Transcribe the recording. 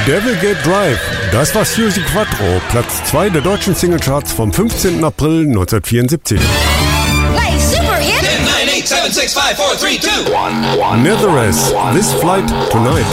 Devil Gate Drive, das war Suzi Quattro, Platz 2 der deutschen Singlecharts vom 15. April 1974. Play Super Hit. 10, 9, 8, 7, 6, 5, 4, 3, 2, 1. Netheress, This Flight Tonight.